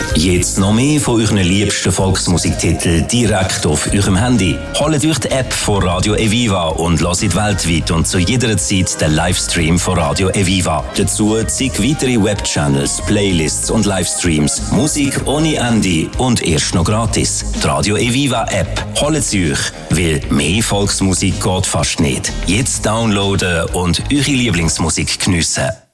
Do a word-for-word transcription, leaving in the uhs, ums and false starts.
Jetzt noch mehr von euren liebsten Volksmusiktiteln direkt auf eurem Handy. Holt euch die App von Radio Eviva und hört weltweit und zu jeder Zeit den Livestream von Radio Eviva. Dazu zig weitere Webchannels, Playlists und Livestreams, Musik ohne Ende und erst noch gratis. Die Radio Eviva App. Holt sie euch, weil mehr Volksmusik geht fast nicht. Jetzt downloaden und eure Lieblingsmusik geniessen.